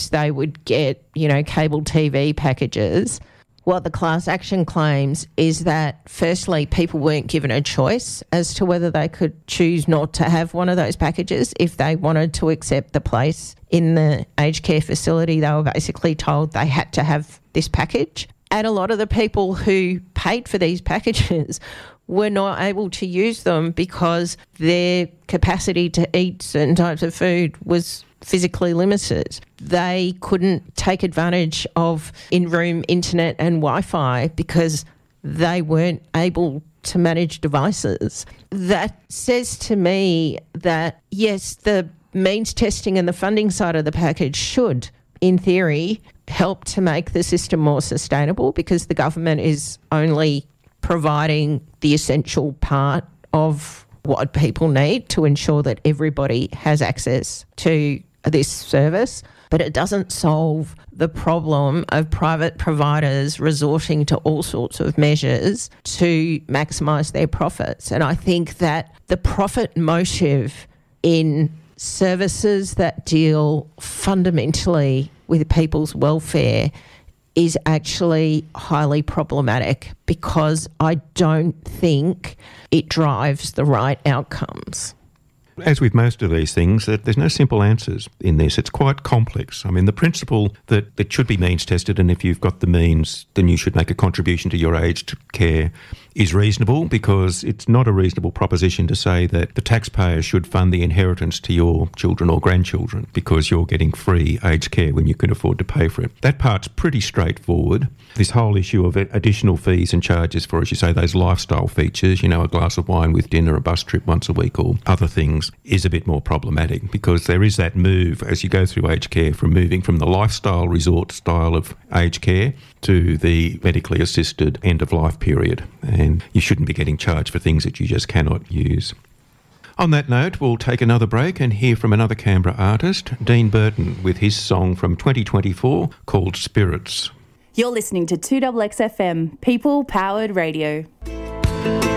because they would get, cable TV packages. What the class action claims is that, firstly, people weren't given a choice as to whether they could choose not to have one of those packages. If they wanted to accept the place in the aged care facility, they were basically told they had to have this package. And a lot of the people who paid for these packages were not able to use them because their capacity to eat certain types of food was physically limited. They couldn't take advantage of in-room internet and Wi-Fi because they weren't able to manage devices. That says to me that, yes, the means testing and the funding side of the package should, in theory, help to make the system more sustainable, because the government is only providing the essential part of what people need to ensure that everybody has access to this service. But it doesn't solve the problem of private providers resorting to all sorts of measures to maximise their profits. And I think that the profit motive in services that deal fundamentally with people's welfare is actually highly problematic, because I don't think it drives the right outcomes. As with most of these things, there's no simple answers in this. It's quite complex. I mean, the principle that it should be means tested, and if you've got the means, then you should make a contribution to your aged care, is reasonable, because it's not a reasonable proposition to say that the taxpayer should fund the inheritance to your children or grandchildren because you're getting free aged care when you can afford to pay for it. That part's pretty straightforward. This whole issue of additional fees and charges for, as you say, those lifestyle features, a glass of wine with dinner, a bus trip once a week or other things, is a bit more problematic, because there is that move as you go through aged care from moving from the lifestyle resort style of aged care to the medically assisted end-of-life period, and you shouldn't be getting charged for things that you just cannot use. On that note, we'll take another break and hear from another Canberra artist, Dean Burton, with his song from 2024 called Spirits. You're listening to 2XXFM, People Powered Radio.